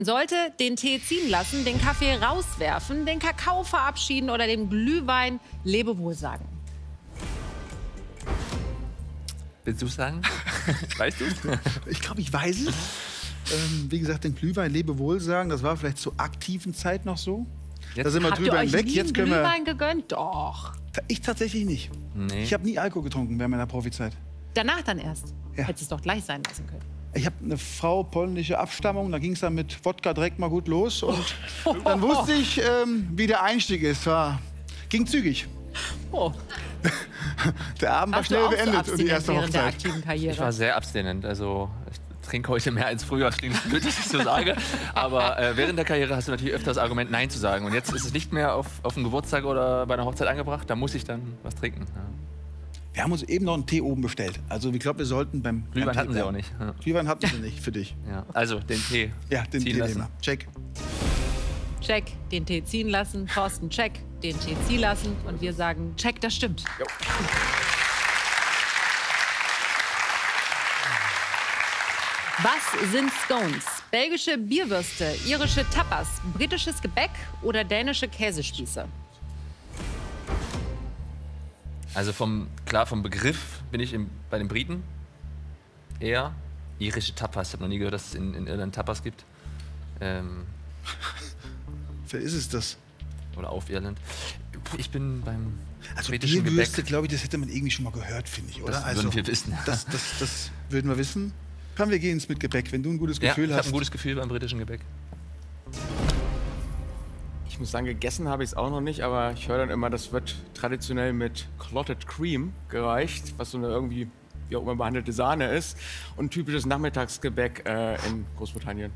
sollte den Tee ziehen lassen, den Kaffee rauswerfen, den Kakao verabschieden oder dem Glühwein Lebewohl sagen? Willst du es sagen? Weißt du? Ich glaube, ich weiß es. Wie gesagt, den Glühwein Lebewohl sagen, das war vielleicht zur aktiven Zeit noch so. Jetzt Da sind wir Habt ihr drüber euch hinweg. nie Jetzt einen können wir. Glühwein gegönnt? Doch. Ich tatsächlich nicht. Nee. Ich habe nie Alkohol getrunken während meiner Profizeit. Danach dann erst. Ja. Hättest es doch gleich sein lassen können. Ich habe eine Frau polnische Abstammung, da ging es dann mit Wodka direkt mal gut los. Und dann wusste ich, wie der Einstieg ist. Ging zügig. Oh. Der Abend war Warst du schnell auch so beendet und die abstinent erste während der Hochzeit. aktiven Ich Karriere? war sehr abstinent. Also ich trinke heute mehr als früher. Das klingt blöd, dass ich so sage. Aber während der Karriere hast du natürlich öfter das Argument, Nein zu sagen. Und jetzt ist es nicht mehr auf einen Geburtstag oder bei einer Hochzeit angebracht. Da muss ich dann was trinken. Ja. Wir haben uns eben noch einen Tee oben bestellt. Also ich glaube, wir sollten beim Glühwein Tee hatten sie bleiben. auch nicht. Ja. Glühwein hatten sie nicht für dich. Ja. Also den Tee. Ja, den ziehen Tee lassen. nehmen wir. Check. Check, den Tee ziehen lassen. Thorsten, check, den Tee ziehen lassen. Und wir sagen, check, das stimmt. Jo. Was sind Scones? Belgische Bierwürste, irische Tapas, britisches Gebäck oder dänische Käsespieße? Also vom Begriff bin ich bei den Briten eher. Irische Tapas. Ich habe noch nie gehört, dass es in Irland Tapas gibt. Wer ist es das? Oder auf Irland. Ich bin beim Also britischen Bierwürste, Gebäck. glaube ich, das hätte man irgendwie schon mal gehört, finde ich, oder? Das Also, würden wir wissen. das würden wir wissen. Komm, wir gehen ins mit Gebäck, wenn du ein gutes Ja, Gefühl ich habe hast. ein gutes Gefühl beim britischen Gebäck. Ich muss sagen, gegessen habe ich es auch noch nicht, aber ich höre dann immer, das wird traditionell mit Clotted Cream gereicht, was so eine irgendwie wie auch immer behandelte Sahne ist und typisches Nachmittagsgebäck in Großbritannien.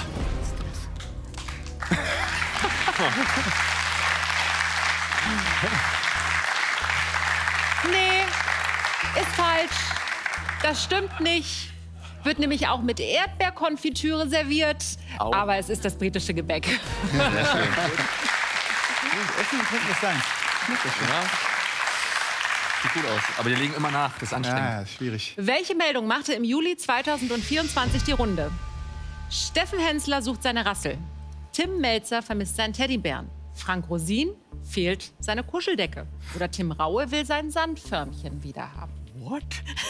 Nee, ist falsch. Das stimmt nicht. Wird nämlich auch mit Erdbeerkonfitüre serviert. Au. Aber es ist das britische Gebäck. Sehr schön. Essen könnte das sein. Ja. Sieht gut aus. Aber die legen immer nach. Das ist anstrengend. Ja, schwierig. Welche Meldung machte im Juli 2024 die Runde? Steffen Hensler sucht seine Rassel. Tim Melzer vermisst seinen Teddybären. Frank Rosin fehlt seine Kuscheldecke. Oder Tim Raue will sein Sandförmchen wiederhaben. What?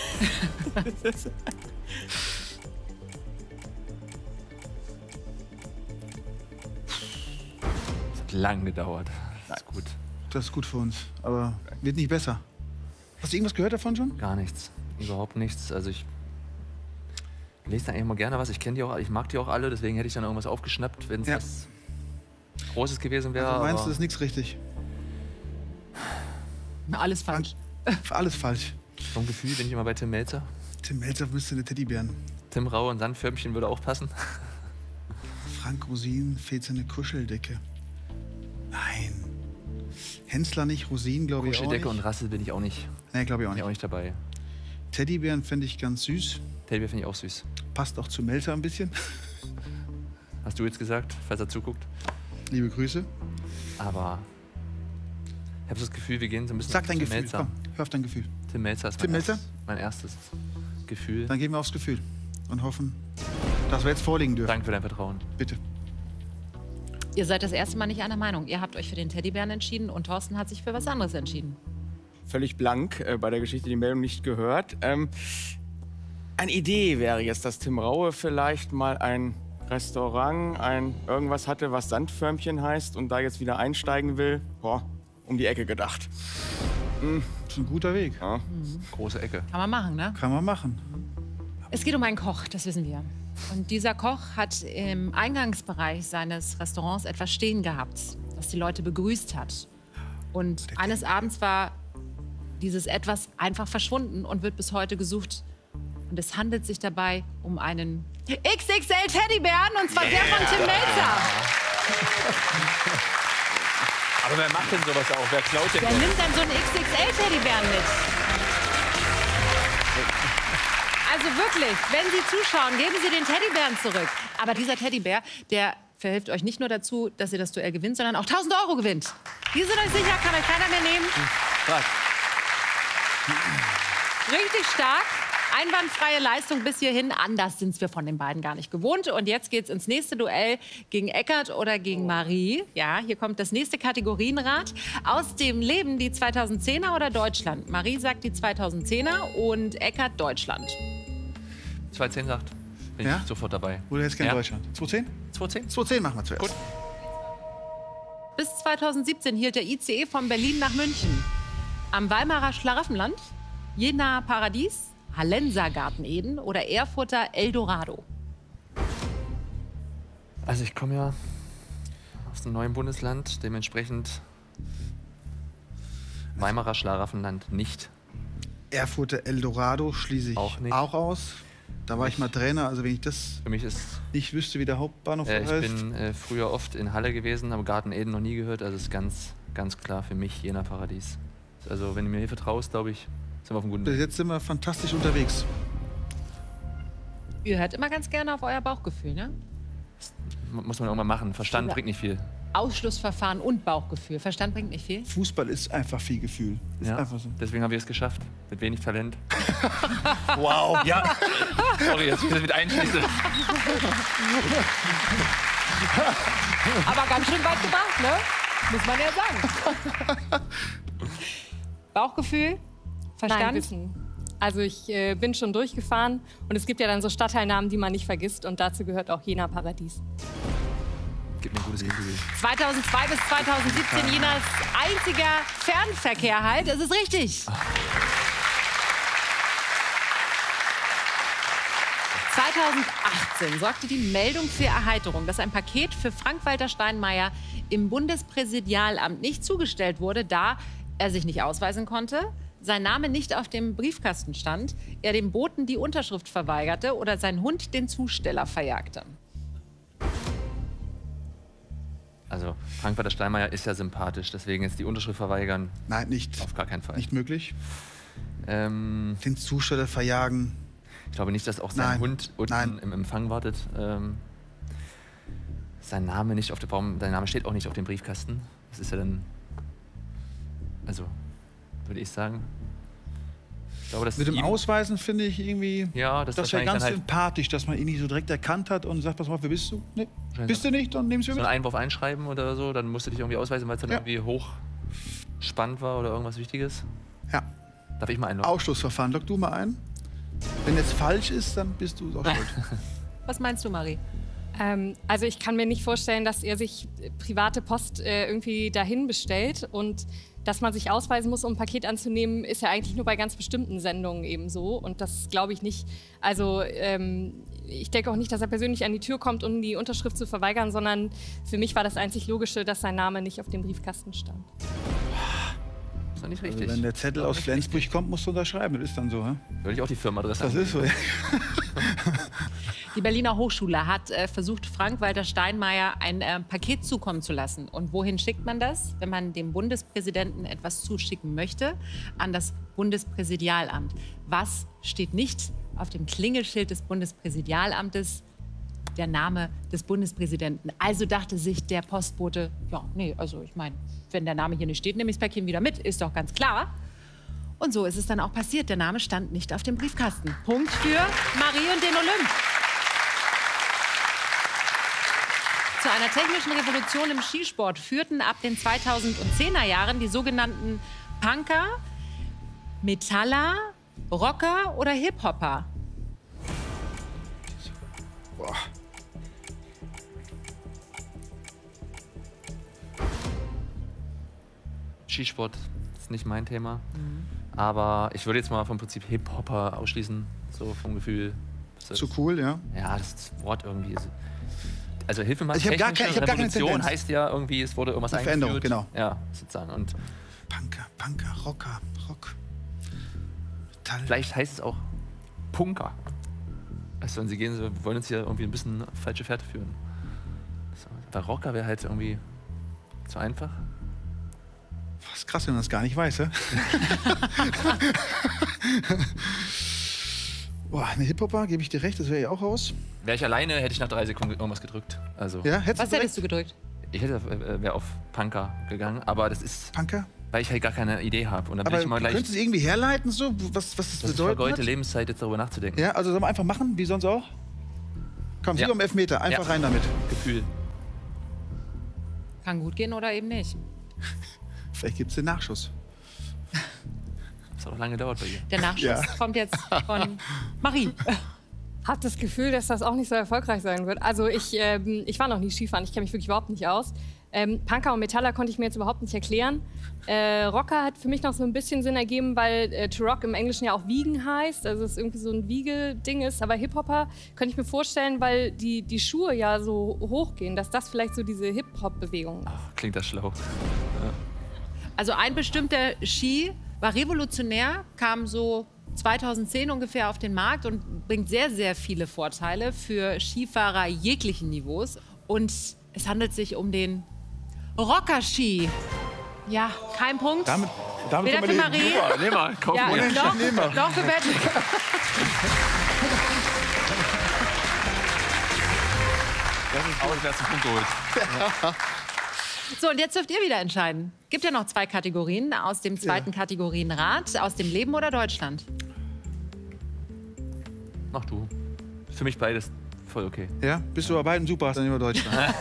Das hat lang gedauert. Das ist gut. Das ist gut für uns, aber wird nicht besser. Hast du irgendwas gehört davon schon? Gar nichts. Überhaupt nichts. Also ich lese da eigentlich mal gerne was. Ich kenne die auch, ich mag die auch alle. Deswegen hätte ich dann irgendwas aufgeschnappt, wenn es Ja. was Großes gewesen wäre. Also meinst du, aber das ist nichts richtig? Alles falsch. Alles falsch. vom Gefühl bin ich immer bei Tim Melzer. Tim Melzer müsste eine Teddybären. Tim Raue und Sandförmchen würde auch passen. Frank Rosin fehlt seine Kuscheldecke. Nein. Hensler nicht, Rosin glaube ich auch Kuscheldecke nicht. und Rassel bin ich auch nicht, Nee, glaube ich auch bin ich auch nicht. nicht dabei. Teddybären fände ich ganz süß. Teddybär finde ich auch süß. Passt auch zu Melzer ein bisschen. Hast du jetzt gesagt, falls er zuguckt. Liebe Grüße. Aber ich habe so das Gefühl, wir gehen so ein bisschen Sag dein Tim Gefühl. Melzer. Komm, hör auf dein Gefühl. Tim Melzer ist Tim Melzer? mein erstes Gefühl. Dann gehen wir aufs Gefühl und hoffen, dass wir jetzt vorlegen dürfen. Danke für dein Vertrauen. Bitte. Ihr seid das erste Mal nicht einer Meinung. Ihr habt euch für den Teddybären entschieden und Thorsten hat sich für was anderes entschieden. Völlig blank bei der Geschichte, die Meldung nicht gehört. Eine Idee wäre jetzt, dass Tim Raue vielleicht mal ein Restaurant, irgendwas hatte, was Sandförmchen heißt und da jetzt wieder einsteigen will. Boah, um die Ecke gedacht. Das ist ein guter Weg. Ja. Große Ecke. Kann man machen, ne? Kann man machen. Es geht um einen Koch, das wissen wir. Und dieser Koch hat im Eingangsbereich seines Restaurants etwas stehen gehabt, das die Leute begrüßt hat. Und eines Abends war dieses Etwas einfach verschwunden und wird bis heute gesucht. Und es handelt sich dabei um einen XXL Teddybären, und zwar der von Tim Melzer. Aber wer macht denn sowas auch? Wer klaut denn Wer nimmt dann so einen XXL Teddybären mit? Also wirklich, wenn Sie zuschauen, geben Sie den Teddybären zurück. Aber dieser Teddybär, der verhilft euch nicht nur dazu, dass ihr das Duell gewinnt, sondern auch 1.000 € gewinnt. Die sind euch sicher, kann euch keiner mehr nehmen. Krass. Richtig stark. Einwandfreie Leistung bis hierhin. Anders sind wir von den beiden gar nicht gewohnt. Und jetzt geht's ins nächste Duell gegen Eckart oder gegen Marie. Ja, hier kommt das nächste Kategorienrad. Aus dem Leben die 2010er oder Deutschland? Marie sagt die 2010er und Eckart Deutschland. 210 sagt. Bin Ja? ich sofort dabei. Oder jetzt gerne Ja. Deutschland? 210? 210? 210 machen wir zuerst. Gut. Bis 2017 hielt der ICE von Berlin nach München. Am Weimarer Schlaraffenland, Jenaer Paradies, Hallenser Garten Eden oder Erfurter Eldorado. Also ich komme ja aus einem neuen Bundesland, dementsprechend Weimarer Schlaraffenland nicht. Erfurter Eldorado schließe ich Auch nicht. auch aus. Da war ich mal Trainer, also wenn ich das Für mich ist, nicht wüsste, wie der Hauptbahnhof ich heißt. bin früher oft in Halle gewesen, habe Garten Eden noch nie gehört, also ist ganz klar für mich Jenaer Paradies. Also wenn du mir hier vertraust, glaube ich, sind wir auf einem guten Bis Weg. jetzt sind wir fantastisch unterwegs. Ihr hört immer ganz gerne auf euer Bauchgefühl, ne? Muss man irgendwann machen. Verstand Ja. bringt nicht viel. Ausschlussverfahren und Bauchgefühl. Verstand bringt nicht viel. Fußball ist einfach viel Gefühl. Ist Ja. einfach so. Deswegen haben wir es geschafft. Mit wenig Talent. Wow. Ja. Sorry, dass ich das mit einschließe. Aber ganz schön weit gebracht, ne? Muss man ja sagen. Bauchgefühl? Nein, Verstand? Wissen. Also ich bin schon durchgefahren und es gibt ja dann so Stadtteilnamen, die man nicht vergisst und dazu gehört auch Jenaer Paradies. Gib mir ein gutes Gefühl. 2002 bis 2017 Jenas einziger Fernverkehr halt. Das ist richtig. 2018 sorgte die Meldung für Erheiterung, dass ein Paket für Frank-Walter Steinmeier im Bundespräsidialamt nicht zugestellt wurde, da er sich nicht ausweisen konnte, sein Name nicht auf dem Briefkasten stand, er dem Boten die Unterschrift verweigerte oder sein Hund den Zusteller verjagte. Also, Frank-Walter Steinmeier ist ja sympathisch, deswegen jetzt die Unterschrift verweigern, Nein, nicht, auf gar keinen Fall. nicht möglich. Ähm, Den Zusteller verjagen. ich glaube nicht, dass auch sein Nein. Hund unten Nein. im Empfang wartet. Sein Name nicht auf der Baum, sein Name steht auch nicht auf dem Briefkasten. Das ist ja dann, also, würde ich sagen. Ich glaube, das Mit dem ihm- Ausweisen finde ich irgendwie, Ja, das, das ist wäre wahrscheinlich ganz dann halt sympathisch, dass man ihn nicht so direkt erkannt hat und sagt, pass mal, wer bist du? Nee, bist du nicht? Dann nehmen Sie so mit. einen Einwurf einschreiben oder so, dann musst du dich irgendwie ausweisen, weil es dann Ja. irgendwie hochspannend war oder irgendwas Wichtiges. Ja, Darf ich mal einloggen? Ausschlussverfahren. Log du mal ein. Wenn jetzt falsch ist, dann bist du auch schuld. Was meinst du, Marie? Also ich kann mir nicht vorstellen, dass er sich private Post irgendwie dahin bestellt und dass man sich ausweisen muss, um ein Paket anzunehmen, ist ja eigentlich nur bei ganz bestimmten Sendungen eben so und das glaube ich nicht. Also ich denke auch nicht, dass er persönlich an die Tür kommt, um die Unterschrift zu verweigern, sondern für mich war das einzig Logische, dass sein Name nicht auf dem Briefkasten stand. Ist doch nicht Also richtig. wenn der Zettel aus Flensburg kommt, musst du unterschreiben. Das ist dann so. Hä? Würde ich auch die Firmenadresse Das ist so. angeben. Die Berliner Hochschule hat versucht, Frank-Walter Steinmeier ein Paket zukommen zu lassen. Und wohin schickt man das, wenn man dem Bundespräsidenten etwas zuschicken möchte? An das Bundespräsidialamt. Was steht nicht auf dem Klingelschild des Bundespräsidialamtes? Der Name des Bundespräsidenten. Also dachte sich der Postbote, ja, nee, also ich meine, wenn der Name hier nicht steht, nehme ich das Päckchen wieder mit, ist doch ganz klar. Und so ist es dann auch passiert. Der Name stand nicht auf dem Briefkasten. Punkt für Marie und den Olymp. Zu einer technischen Revolution im Skisport führten ab den 2010er Jahren die sogenannten Punker, Metaller, Rocker oder Hip-Hopper. Boah. Skisport ist nicht mein Thema. Aber ich würde jetzt mal vom Prinzip Hip-Hopper ausschließen, so vom Gefühl. Das Zu cool, ja. Ja, das Wort irgendwie. Also Hilfe mal. Ich hab gar technische keine Revolution Tendenz. heißt ja irgendwie, es wurde irgendwas Eine Veränderung, eingeführt. genau. Ja, sozusagen. Und Punker, Rocker, Rock. Metall. vielleicht heißt es auch Punker. Also wenn sie gehen, so, wollen uns hier irgendwie ein bisschen auf falsche Fährte führen. So, bei Rocker wäre halt irgendwie zu einfach. Was krass, wenn man das gar nicht weiß, hä? Boah, eine Hip-Hopper, gebe ich dir recht, das wäre ja auch raus. Wäre ich alleine, hätte ich nach 3 Sekunden irgendwas gedrückt. Also Ja, Was hättest du gedrückt? ich wäre auf Punker gegangen, aber das ist Punker? weil ich halt gar keine Idee habe. Und dann bin Aber ich immer du gleich. könntest du es irgendwie herleiten, so, was das Das ist bedeutet? vergeudete Lebenszeit, jetzt darüber nachzudenken. Ja, also sollen wir einfach machen, wie sonst auch? Komm, Ja. Sieg um Elfmeter, einfach Ja. rein damit. Gefühl. Kann gut gehen oder eben nicht. Vielleicht gibt es den Nachschuss. Das hat auch lange gedauert bei ihr. Der Nachschuss Ja. kommt jetzt von Marie. Hab das Gefühl, dass das auch nicht so erfolgreich sein wird. Also ich war noch nie Skifahren, ich kenne mich wirklich überhaupt nicht aus. Punker und Metaller konnte ich mir jetzt überhaupt nicht erklären. Rocker hat für mich noch so ein bisschen Sinn ergeben, weil to rock im Englischen ja auch wiegen heißt, also es irgendwie so ein Wiegeding ist. Aber Hip-Hopper könnte ich mir vorstellen, weil die Schuhe ja so hoch gehen, dass das vielleicht so diese Hip-Hop-Bewegung ist. Klingt das schlau. Also ein bestimmter Ski war revolutionär, kam so 2010 ungefähr auf den Markt und bringt sehr, sehr viele Vorteile für Skifahrer jeglichen Niveaus. Und es handelt sich um den Rocker-Ski. Ja, kein Punkt. Damit Weder können für wir leben. Marie. Nehmen wir, kaufen Ja, wir. doch, nehmen wir. doch für Patrick. Aber ich werde zum Punkt geholt. So, und jetzt dürft ihr wieder entscheiden. Gibt ja noch 2 Kategorien aus dem zweiten Kategorienrad, aus dem Leben oder Deutschland. Mach du. Für mich beides voll okay. Ja, bist du bei beiden super, hast dann immer Deutschland.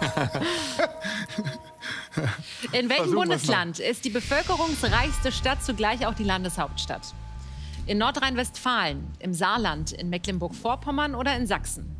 In welchem Versuchen wir's Bundesland ist die bevölkerungsreichste Stadt zugleich auch die Landeshauptstadt? In Nordrhein-Westfalen, im Saarland, in Mecklenburg-Vorpommern oder in Sachsen?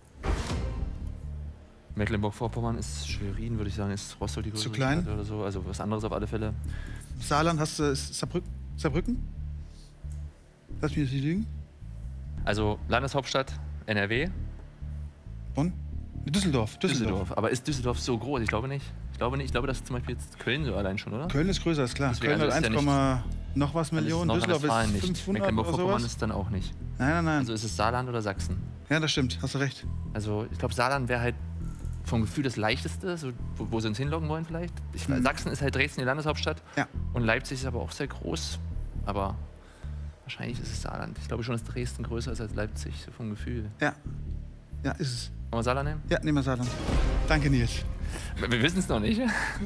Mecklenburg-Vorpommern ist Schwerin, würde ich sagen, ist Rostock die größere Zu klein? Stadt oder so. Also was anderes auf alle Fälle. Saarland hast du ist Saarbrücken? Lass mich jetzt nicht lügen. Also Landeshauptstadt NRW, Bonn? Düsseldorf. Düsseldorf. Aber ist Düsseldorf so groß? Ich glaube nicht. Ich glaube nicht. Ich glaube, das ist zum Beispiel jetzt Köln so allein schon, oder? Köln ist größer, ist klar. Deswegen, Köln hat also ist 1, ja noch was Dann ist es Millionen. Düsseldorf Nordrhein-Westfalen ist nicht. 500 oder Mecklenburg-Vorpommern sowas. ist dann auch nicht. Nein. Also ist es Saarland oder Sachsen? Ja, das stimmt. Hast du recht. Also ich glaube, Saarland wäre halt vom Gefühl das Leichteste, so, wo sie uns hinloggen wollen vielleicht. Sachsen ist halt Dresden die Landeshauptstadt. Ja. Und Leipzig ist aber auch sehr groß. Aber wahrscheinlich ist es Saarland. Ich glaube schon, dass Dresden größer ist als Leipzig, so vom Gefühl. Ja. Ja, ist es. Wollen wir Saarland nehmen? Ja, nehmen wir Saarland. Danke, Nils. Wir wissen es noch nicht.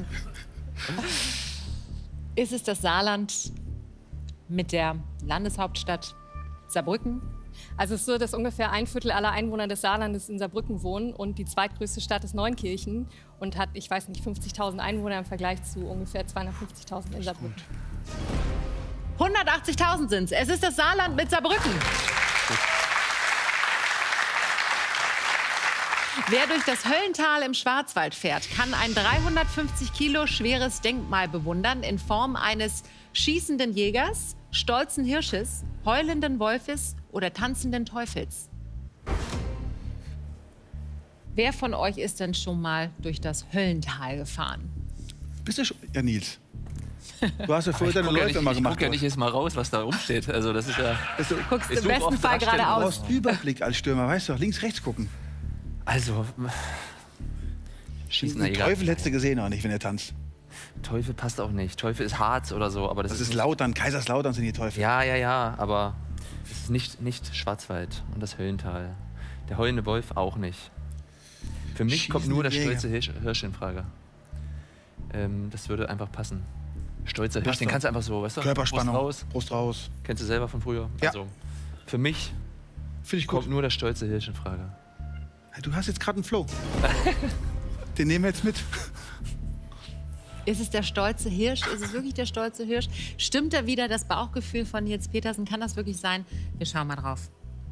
Ist es das Saarland mit der Landeshauptstadt Saarbrücken? Also es ist so, dass ungefähr 1/4 aller Einwohner des Saarlandes in Saarbrücken wohnen und die zweitgrößte Stadt ist Neunkirchen und hat, ich weiß nicht, 50.000 Einwohner im Vergleich zu ungefähr 250.000 in Saarbrücken. 180.000 sind es. Es ist das Saarland mit Saarbrücken. Wer durch das Höllental im Schwarzwald fährt, kann ein 350 Kilo schweres Denkmal bewundern in Form eines schießenden Jägers, stolzen Hirsches, heulenden Wolfes oder tanzenden Teufels. Wer von euch ist denn schon mal durch das Höllental gefahren? Bist du schon? Ja, Nils. Du hast ja vorher deine Läufe immer Ich gemacht. gucke ja nicht jetzt mal raus, was da rumsteht. Also das ist ja... Du Guckst Ich im suche besten oft Fall Raststellen du geradeaus. brauchst Überblick als Stürmer, weißt du doch. Links, rechts gucken. Also... Schießender Den Jäger. Teufel hättest du gesehen auch nicht, wenn er tanzt. Teufel passt auch nicht. Teufel ist Harz oder so, aber das Das ist ist Lautern, Kaiserslautern sind die Teufel. Ja, aber es ist nicht Schwarzwald und das Höllental. Der heulende Wolf auch nicht. Für mich kommt nur der Schießende stolze Hirsch in Frage. Das würde einfach passen. Stolzer Hirsch, Passt den doch. kannst du einfach so, weißt du? Körperspannung. Brust raus. Brust raus. Kennst du selber von früher? Ja. Also, für mich Finde ich gut. kommt nur der stolze Hirsch in Frage. Du hast jetzt gerade einen Flow. Den nehmen wir jetzt mit. Ist es der stolze Hirsch? Ist es wirklich der stolze Hirsch? Stimmt da wieder das Bauchgefühl von Nils Petersen? Kann das wirklich sein? Wir schauen mal drauf.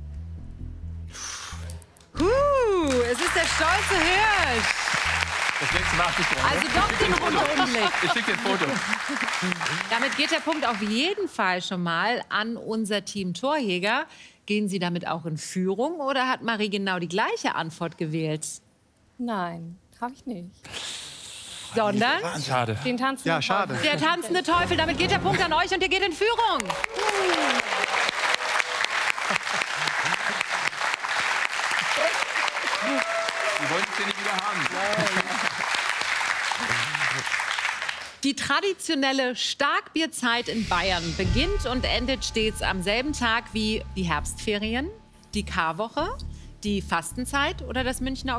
Es ist der stolze Hirsch. Das nächste Mal achte ich drauf. Also doch den Rundumblick. Ich schicke dir ein Foto. Damit geht der Punkt auf jeden Fall schon mal an unser Team Torjäger. Gehen Sie damit auch in Führung oder hat Marie genau die gleiche Antwort gewählt? Nein, habe ich nicht. Sondern Schade. Den tanzen Ja, schade. der tanzende Teufel. Damit geht der Punkt an euch und ihr geht in Führung. Die wollten es ja nicht wieder haben. Die traditionelle Starkbierzeit in Bayern beginnt und endet stets am selben Tag wie die Herbstferien, die Karwoche, die Fastenzeit oder das Münchner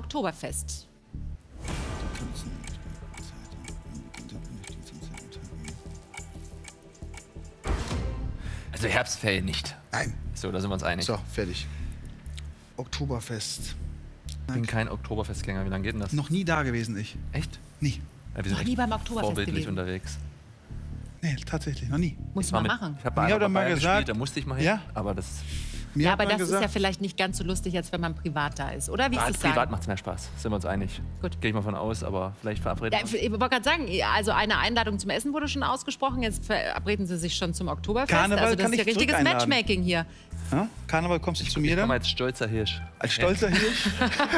Also Herbstferien nicht. Nein. So, da sind wir uns einig. So, fertig. Oktoberfest. Ich bin kein Oktoberfestgänger. Wie lange geht denn das? Noch nie da gewesen, ich. Echt? Nie. Ja, wir sind Noch nie echt beim Oktoberfest vorbildlich gewesen. unterwegs. Nee, tatsächlich, noch nie. Muss War man mit- machen. Ich habe Mir mal hat er mal Bayern gesagt- gespielt, da musste ich mal hin. Ja. Aber das Mir Ja, hat aber man das ist ja gesagt, vielleicht nicht ganz so lustig, als wenn man privat da ist, oder? Wie ist es privat sagen? macht es mehr Spaß. Sind wir uns einig. Gut. Gehe ich mal von aus, aber vielleicht verabreden Ja, wir uns. ich wollte gerade sagen, also eine Einladung zum Essen wurde schon ausgesprochen. Jetzt verabreden Sie sich schon zum Oktoberfest. Karneval also das kann ist ja ich richtiges zurück einladen. Matchmaking hier. ja? Karneval, kommst du zu mir Ich komme dann? als stolzer Hirsch. Als stolzer Hirsch?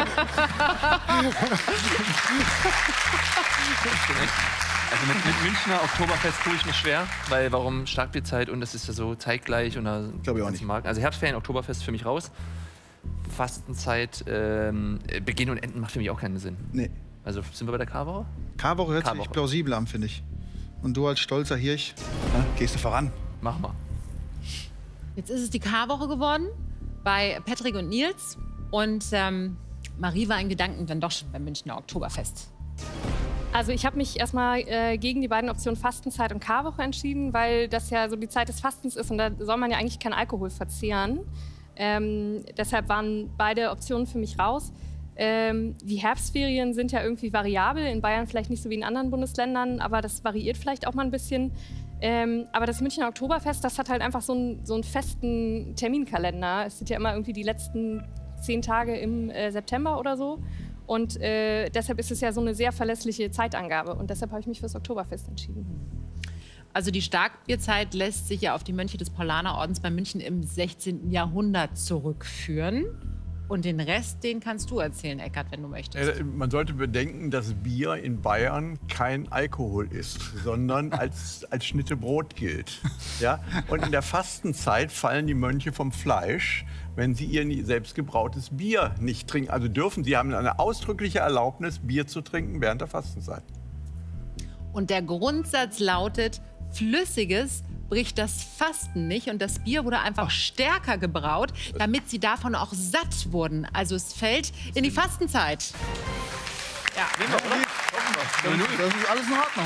Also mit Münchner Oktoberfest tue ich mich schwer, weil warum Starkbierzeit und das ist ja so zeitgleich und da Glaube ich auch ganzen nicht. Markt. Also Herbstferien, Oktoberfest für mich raus. Fastenzeit, Beginn und Enden macht für mich auch keinen Sinn. Nee. Also sind wir bei der Karwoche? Karwoche hört sich Karwoche. plausibel an, finde ich. Und du als stolzer Hirsch, ja, gehst du voran. Machen wir. Jetzt ist es die Karwoche geworden bei Patrick und Nils. Und Marie war in Gedanken dann doch schon beim Münchner Oktoberfest. Also ich habe mich erstmal gegen die beiden Optionen Fastenzeit und Karwoche entschieden, weil das ja so die Zeit des Fastens ist und da soll man ja eigentlich keinen Alkohol verzehren. Deshalb waren beide Optionen für mich raus. Die Herbstferien sind ja irgendwie variabel, in Bayern vielleicht nicht so wie in anderen Bundesländern, aber das variiert vielleicht auch mal ein bisschen. Aber das Münchner Oktoberfest, das hat halt einfach so einen festen Terminkalender. Es sind ja immer irgendwie die letzten 10 Tage im September oder so. Und deshalb ist es ja so eine sehr verlässliche Zeitangabe. Und deshalb habe ich mich fürs Oktoberfest entschieden. Also die Starkbierzeit lässt sich ja auf die Mönche des Paulanerordens bei München im 16. Jahrhundert zurückführen. Und den Rest, den kannst du erzählen, Eckart, wenn du möchtest. Man sollte bedenken, dass Bier in Bayern kein Alkohol ist, sondern als Schnitte Brot gilt. Ja? Und in der Fastenzeit fallen die Mönche vom Fleisch, wenn sie ihr selbstgebrautes Bier nicht trinken. Also dürfen sie haben eine ausdrückliche Erlaubnis, Bier zu trinken während der Fastenzeit. Und der Grundsatz lautet, Flüssiges bricht das Fasten nicht. Und das Bier wurde einfach stärker gebraut, damit sie davon auch satt wurden. Also es fällt in die Fastenzeit. Ja. Das ist alles in Ordnung.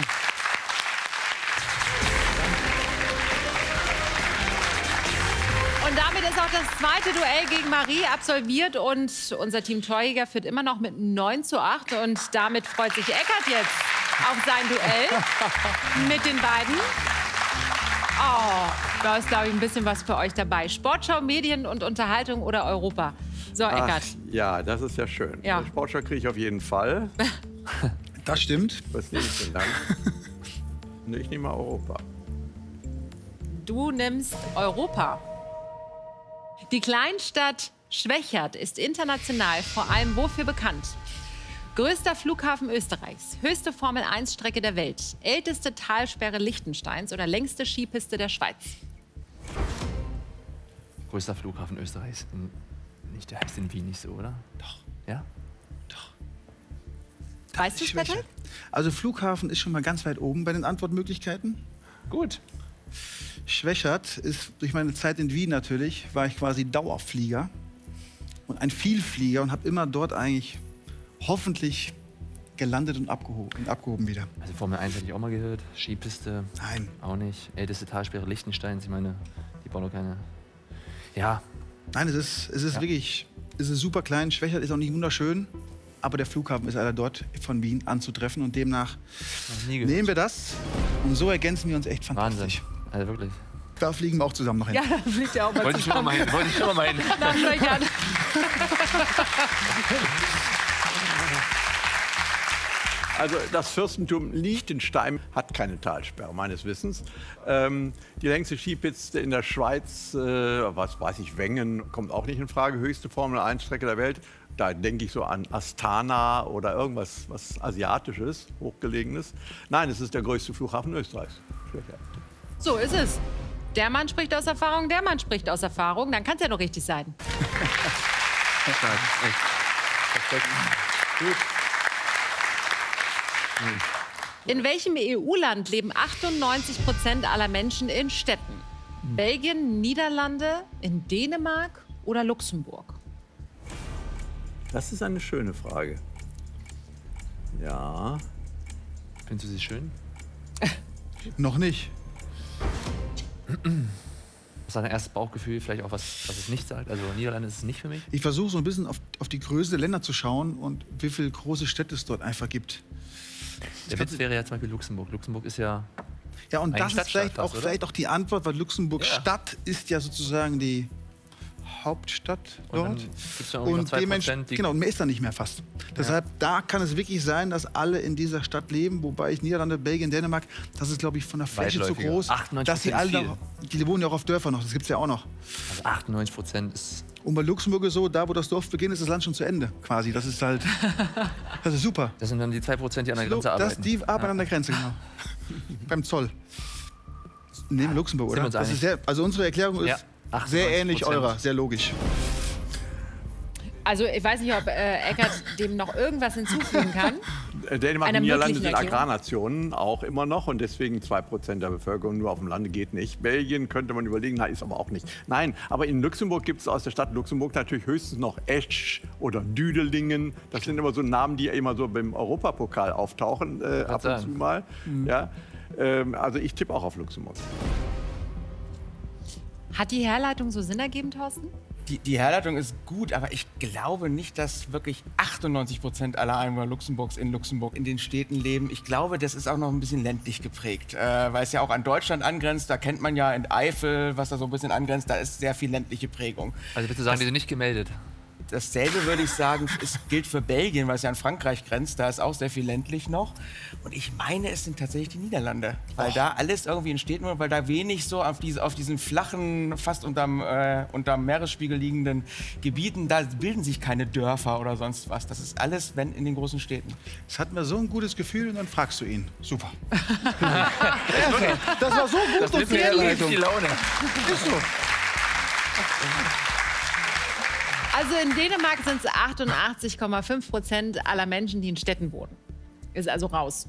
Und damit ist auch das zweite Duell gegen Marie absolviert. Und unser Team Torjäger führt immer noch mit 9:8. Und damit freut sich Eckart jetzt auf sein Duell mit den beiden. Oh, da ist, glaube ich, ein bisschen was für euch dabei. Sportschau, Medien und Unterhaltung oder Europa? So, Eckart. Ja, das ist ja schön. Ja. Sportschau kriege ich auf jeden Fall. Das stimmt. Was nehme ich denn dann? Nee, ich nehme mal Europa. Du nimmst Europa. Die Kleinstadt Schwechat ist international vor allem wofür bekannt? Größter Flughafen Österreichs, höchste Formel-1-Strecke der Welt, älteste Talsperre Liechtensteins oder längste Skipiste der Schweiz. Größter Flughafen Österreichs. Nicht, der heißt in Wien nicht so, oder? Doch. Ja? Weißt du, Schwäche. Patrick? Also Flughafen ist schon mal ganz weit oben bei den Antwortmöglichkeiten. Gut. Schwechat ist durch meine Zeit in Wien natürlich, war ich quasi Dauerflieger und ein Vielflieger und habe immer dort eigentlich hoffentlich gelandet und abgehoben wieder. Also Formel 1 hätte ich auch mal gehört. Skipiste. Nein. Auch nicht. Älteste Talsperre Liechtensteins. Ich meine, die bauen doch keine. Ja. Nein, es ist Ja. wirklich, es ist super klein. Schwechat ist auch nicht wunderschön, aber der Flughafen ist leider dort von Wien anzutreffen und demnach Noch nie gehört. nehmen wir das und so ergänzen wir uns echt Wahnsinn. fantastisch. Also wirklich. Da fliegen wir auch zusammen noch hin. Ja, da fliegt ja auch mal Wollte ich schon mal hin. Wollte ich schon mal hin. nach Schwechat. Also das Fürstentum Liechtenstein hat keine Talsperre, meines Wissens. Die längste Skipiste in der Schweiz, was weiß ich, Wengen, kommt auch nicht in Frage. Höchste Formel-1-Strecke der Welt. Da denke ich so an Astana oder irgendwas was Asiatisches, Hochgelegenes. Nein, es ist der größte Flughafen Österreichs. So ist es. Der Mann spricht aus Erfahrung, der Mann spricht aus Erfahrung. Dann kann es ja noch richtig sein. In welchem EU-Land leben 98% aller Menschen in Städten? Belgien, Niederlande, in Dänemark oder Luxemburg? Das ist eine schöne Frage. Ja. Findest du sie schön? Noch nicht. Was ist dein erstes Bauchgefühl? Vielleicht auch was es nicht sagt? Also Niederlande ist es nicht für mich. Ich versuche so ein bisschen auf die Größe der Länder zu schauen und wie viele große Städte es dort einfach gibt. Der Witz wäre ja zum Beispiel Luxemburg. Luxemburg ist ja... Ja, und das ist vielleicht fast, auch die Antwort, weil Luxemburg Stadt ist ja sozusagen die Hauptstadt dort. Und genau, und mehr ist da nicht mehr fast. Deshalb, da kann es wirklich sein, dass alle in dieser Stadt leben, wobei ich Niederlande, Belgien, Dänemark, das ist, glaube ich, von der Fläche zu groß, 98% dass sie alle, die wohnen ja auch auf Dörfern noch, das gibt es ja auch noch. Also 98% ist... Und bei Luxemburg ist so, da wo das Dorf beginnt, ist das Land schon zu Ende, quasi. Das ist halt, das ist super. Das sind dann die 2%, die an der Grenze arbeiten. Die arbeiten an der Grenze, genau. Beim Zoll. Neben Luxemburg, oder? Das ist sehr, also unsere Erklärung ist sehr ähnlich eurer, sehr logisch. Also ich weiß nicht, ob Eckert dem noch irgendwas hinzufügen kann. Dänemark und Niederlande sind Agrarnationen auch immer noch und deswegen 2% der Bevölkerung nur auf dem Lande geht nicht. Belgien könnte man überlegen, na, ist aber auch nicht. Nein, aber in Luxemburg gibt es aus der Stadt Luxemburg natürlich höchstens noch Esch oder Düdelingen. Das sind immer so Namen, die immer so beim Europapokal auftauchen, ab und zu mal. Ja. Also ich tippe auch auf Luxemburg. Hat die Herleitung so Sinn ergeben, Thorsten? Die Herleitung ist gut, aber ich glaube nicht, dass wirklich 98% aller Einwohner Luxemburgs in Luxemburg in den Städten leben. Ich glaube, das ist auch noch ein bisschen ländlich geprägt, weil es ja auch an Deutschland angrenzt. Da kennt man ja in Eifel, was da so ein bisschen angrenzt, da ist sehr viel ländliche Prägung. Also bitte sagen, die sind nicht gemeldet. Dasselbe würde ich sagen, es gilt für Belgien, weil es ja an Frankreich grenzt. Da ist auch sehr viel ländlich noch. Und ich meine, es sind tatsächlich die Niederlande. Weil da alles irgendwie in Städten, weil da wenig so auf diesen flachen, fast unterm Meeresspiegel liegenden Gebieten, da bilden sich keine Dörfer oder sonst was. Das ist alles, wenn, in den großen Städten. Es hat mir so ein gutes Gefühl und dann fragst du ihn. Super. Das war so gut und sehr die Laune. Ist so. Also in Dänemark sind es 88,5% aller Menschen, die in Städten wohnen. Ist also raus.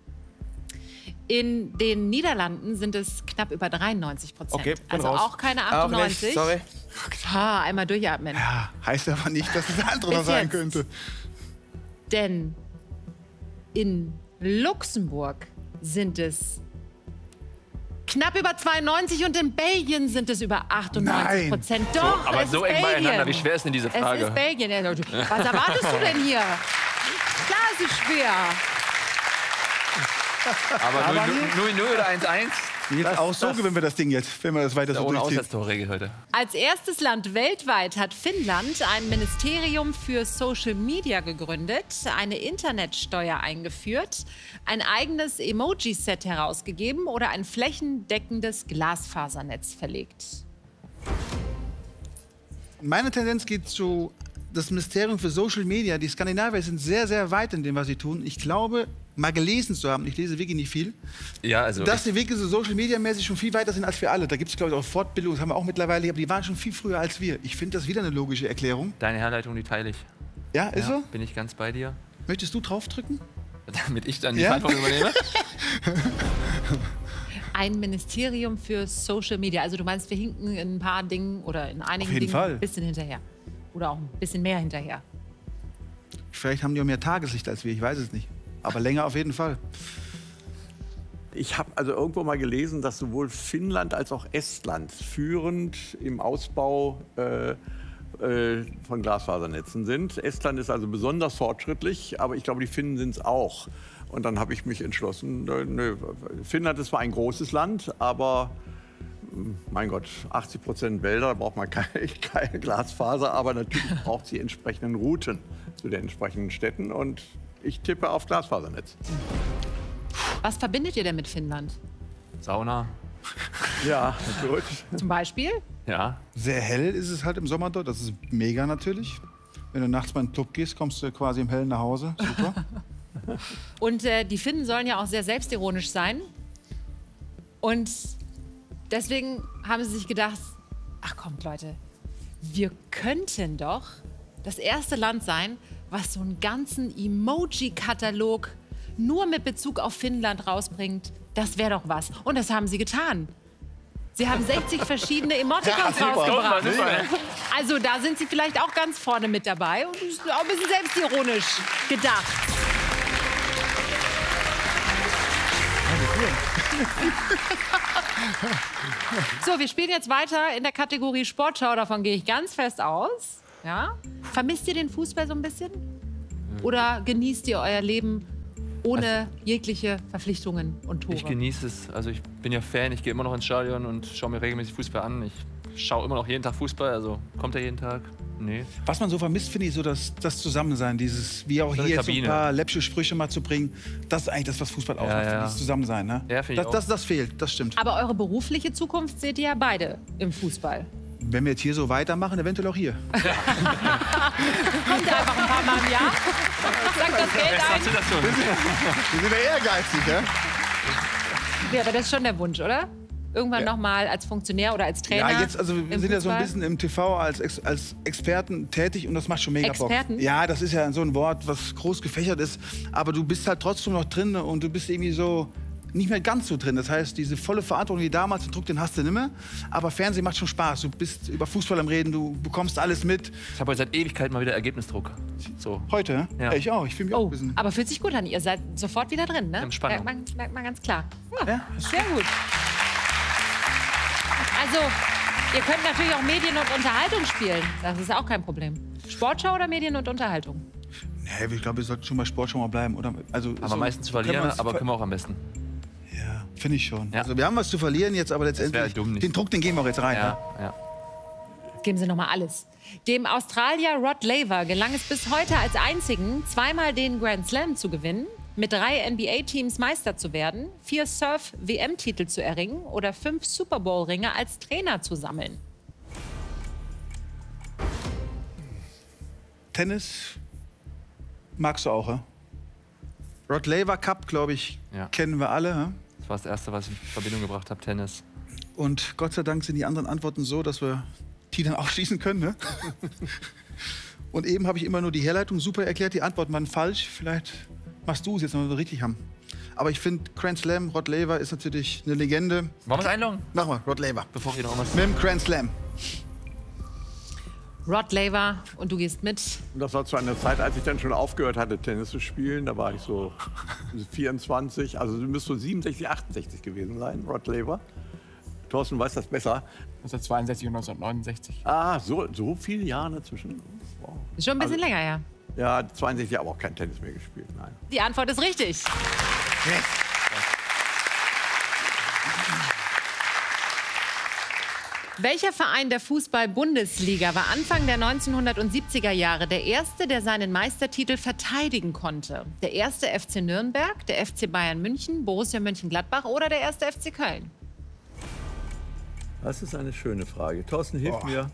In den Niederlanden sind es knapp über 93%. Okay, also raus. auch keine 98. Auch nicht, sorry. Einmal durchatmen. Ja, heißt aber nicht, dass es andere sein könnte. Denn in Luxemburg sind es knapp über 92 und in Belgien sind es über 98%. Doch, aber es so ist eng beieinander, Belgien. wie schwer ist denn diese Frage? Es ist Belgien. Was erwartest du denn hier? Klar, es ist schwer. Aber 0-0 oder 1-1? Jetzt auch so gewinnen wir das Ding jetzt, wenn wir das weiter so Ohne durchziehen. Auswärtstorregel heute. Als erstes Land weltweit hat Finnland ein Ministerium für Social Media gegründet, eine Internetsteuer eingeführt, ein eigenes Emoji-Set herausgegeben oder ein flächendeckendes Glasfasernetz verlegt. Meine Tendenz geht zu das Ministerium für Social Media. Die Skandinavier sind sehr, sehr weit in dem, was sie tun. Ich glaube, mal gelesen zu haben, ich lese wirklich nicht viel, ja, also dass die wirklich so Social Media mäßig schon viel weiter sind als wir alle. Da gibt es, glaube ich, auch Fortbildungen, das haben wir auch mittlerweile, aber die waren schon viel früher als wir. Ich finde das wieder eine logische Erklärung. Deine Herleitung, die teile ich. Ja, ist so? Bin ich ganz bei dir. Möchtest du draufdrücken? Damit ich dann die Verantwortung übernehme? Ein Ministerium für Social Media. Also du meinst, wir hinken in ein paar Dingen oder in einigen Auf jeden Dingen Fall. ein bisschen hinterher. Oder auch ein bisschen mehr hinterher. Vielleicht haben die auch mehr Tageslicht als wir, ich weiß es nicht. Aber länger auf jeden Fall. Ich habe also irgendwo mal gelesen, dass sowohl Finnland als auch Estland führend im Ausbau von Glasfasernetzen sind. Estland ist also besonders fortschrittlich, aber ich glaube, die Finnen sind es auch. Und dann habe ich mich entschlossen, nö, Finnland ist zwar ein großes Land, aber mein Gott, 80% Wälder, da braucht man keine Glasfaser, aber natürlich braucht sie entsprechenden Routen zu den entsprechenden Städten und ich tippe auf Glasfasernetz. Was verbindet ihr denn mit Finnland? Sauna. Ja, gut. Zum Beispiel? Ja. Sehr hell ist es halt im Sommer dort, das ist mega natürlich. Wenn du nachts mal in den Club gehst, kommst du quasi im Hellen nach Hause. Super. Und die Finnen sollen ja auch sehr selbstironisch sein. Und deswegen haben sie sich gedacht, ach kommt Leute, wir könnten doch das erste Land sein, was so einen ganzen Emoji-Katalog nur mit Bezug auf Finnland rausbringt. Das wäre doch was. Und das haben sie getan. Sie haben 60 verschiedene Emoticons rausgebracht. Also da sind sie vielleicht auch ganz vorne mit dabei und ist auch ein bisschen selbstironisch gedacht. So, wir spielen jetzt weiter in der Kategorie Sportschau. Davon gehe ich ganz fest aus. Ja? Vermisst ihr den Fußball so ein bisschen? Oder genießt ihr euer Leben ohne jegliche Verpflichtungen und Tore? Ich genieße es. Also ich bin ja Fan, ich gehe immer noch ins Stadion und schaue mir regelmäßig Fußball an. Ich schaue immer noch jeden Tag Fußball, also kommt er jeden Tag? Nee. Was man so vermisst, finde ich, so das Zusammensein, dieses, wie auch hier jetzt so ein paar läppische Sprüche mal zu bringen, das ist eigentlich das, was Fußball ausmacht, dieses Zusammensein. Ne? Ja, finde ich auch. Das fehlt, das stimmt. Aber eure berufliche Zukunft seht ihr ja beide im Fußball. Wenn wir jetzt hier so weitermachen, eventuell auch hier. Kommt ihr einfach ein paar Mal im Jahr, sagt das Geld ein. Wir sind ja ehrgeizig, ja? Ja, aber das ist schon der Wunsch, oder? Irgendwann noch mal als Funktionär oder als Trainer. Ja, jetzt, also wir sind ja so ein bisschen im TV als Experten tätig und das macht schon mega Experten? Bock. Ja, das ist ja so ein Wort, was groß gefächert ist. Aber du bist halt trotzdem noch drin und du bist irgendwie so nicht mehr ganz so drin. Das heißt, diese volle Verantwortung wie damals, den Druck, den hast du nicht mehr. Aber Fernsehen macht schon Spaß. Du bist über Fußball am Reden, du bekommst alles mit. Ich habe heute seit Ewigkeit mal wieder Ergebnisdruck. So. Heute? Ja. Ich auch. Ich fühle mich auch ein bisschen. Aber fühlt sich gut an. Ihr seid sofort wieder drin, ne? Spannung. Merkt man ganz klar. Ja? Sehr gut. Also, ihr könnt natürlich auch Medien und Unterhaltung spielen. Das ist auch kein Problem. Sportschau oder Medien und Unterhaltung? Nee, ich glaube, wir sollten schon bei Sportschau mal bleiben. Oder? Also, Aber so, meistens zu verlieren, aber können wir auch am besten. Ja, finde ich schon. Ja. Also, wir haben was zu verlieren jetzt, aber letztendlich dumm, nicht. den Druck, den geben wir auch jetzt rein. Ja, ja. Geben Sie noch mal alles. Dem Australier Rod Laver gelang es bis heute als einzigen, zweimal den Grand Slam zu gewinnen, mit 3 NBA-Teams Meister zu werden, 4 Surf-WM-Titel zu erringen oder 5 Super Bowl-Ringe als Trainer zu sammeln. Tennis magst du auch, ja? Rod Laver Cup, glaube ich, Ja. kennen wir alle. Ja? Das war das Erste, was ich in Verbindung gebracht habe, Tennis. Und Gott sei Dank sind die anderen Antworten so, dass wir die dann ausschließen können. Ne? Und eben habe ich immer nur die Herleitung super erklärt, die Antworten waren falsch. Vielleicht machst du es jetzt noch so richtig haben. Aber ich finde, Grand Slam, Rod Laver ist natürlich eine Legende. Wollen wir es einloggen? Mach mal, Rod Laver. Bevor wir noch was... Mit dem Grand Slam. Rod Laver und du gehst mit. Und das war zu einer Zeit, als ich dann schon aufgehört hatte, Tennis zu spielen. Da war ich so 24, also du müsst so 67, 68 gewesen sein, Rod Laver. Thorsten weiß das besser. 1962 und 1969. Ah, so viele Jahre dazwischen. Wow. Ist schon ein bisschen länger, ja. Ja, 62 aber auch kein Tennis mehr gespielt, nein. Die Antwort ist richtig. Welcher Verein der Fußball-Bundesliga war Anfang der 1970er Jahre der erste, der seinen Meistertitel verteidigen konnte? Der erste FC Nürnberg, der FC Bayern München, Borussia Mönchengladbach oder der erste FC Köln? Das ist eine schöne Frage. Thorsten, hilf mir.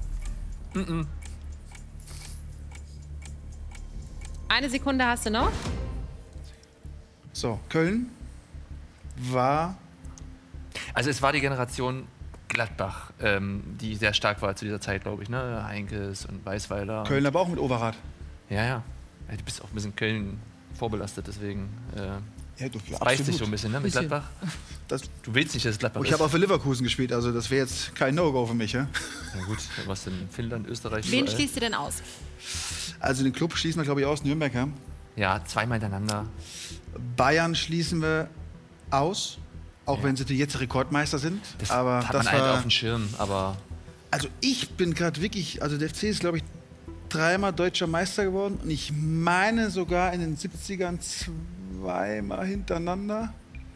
Eine Sekunde hast du noch. So, Köln war... Also es war die Generation Gladbach, die sehr stark war zu dieser Zeit, glaube ich. Ne? Heinkes und Weißweiler. Köln aber auch mit Overath. Ja, ja. Du bist auch ein bisschen Köln vorbelastet, deswegen Ja, du, das beißt sich so ein bisschen, ne, mit Gladbach. Das, Du willst nicht, dass es Gladbach ich ist. habe auch für Leverkusen gespielt, also das wäre jetzt kein No-Go für mich. Ja? Na gut, was in Finnland, Österreich, Wen überall. schließt du denn aus? Also den Club schließen wir, glaube ich, aus, Nürnberg. Ja? Ja, zweimal hintereinander. Bayern schließen wir aus, auch wenn sie jetzt Rekordmeister sind. Das aber hat das man halt war, auf dem Schirm, aber also ich bin gerade wirklich, also der FC ist, glaube ich, 3-mal deutscher Meister geworden und ich meine sogar in den 70ern 2-mal hintereinander.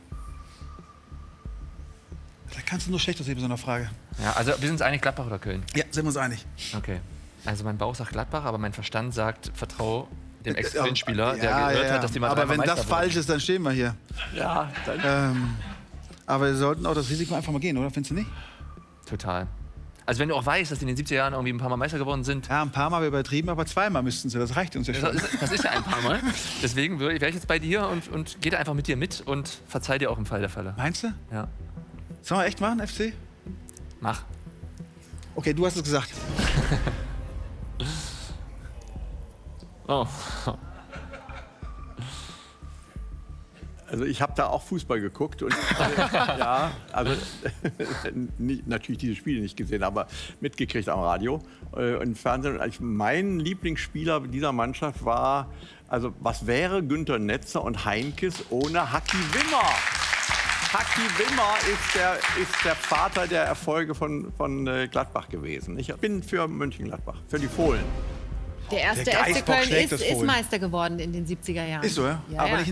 Da kannst du nur schlecht aussehen bei so einer Frage. ja, also wir sind uns einig, Gladbach oder Köln? Ja, sind wir uns einig. Okay. Also mein Bauch sagt Gladbach, aber mein Verstand sagt, vertrau dem Ex-Köln-Spieler, der gehört hat, dass die mal aber dreimal wenn das Meister falsch ist, dann stehen wir hier. Ja, dann. Aber wir sollten auch das Risiko einfach mal gehen, oder? Findest du nicht? wurden. Total. Also wenn du auch weißt, dass die in den 70er Jahren irgendwie ein paar Mal Meister geworden sind, Ja, ein paar Mal übertrieben, aber 2-mal müssten sie. Das reicht uns ja schon. das ist ja ein paar Mal. Deswegen wäre ich jetzt bei dir und gehe da einfach mit dir mit und verzeih dir auch im Fall der Fälle. Meinst du? Ja. Sollen wir echt machen, FC? Mach. Okay, du hast es gesagt. Oh. Also ich habe da auch Fußball geguckt und ja, also natürlich diese Spiele nicht gesehen, aber mitgekriegt am Radio und im Fernsehen. Und mein Lieblingsspieler dieser Mannschaft war, also was wäre Günter Netzer und Heinkes ohne Haki Wimmer? Haki Wimmer ist der Vater der Erfolge von Gladbach gewesen. Ich bin für Mönchengladbach, für die Fohlen. Der erste Der FC Geißbock Köln schlägt das ist Fohlen. Meister geworden in den 70er Jahren. Ist so, ja? Ja, Aber ja. nicht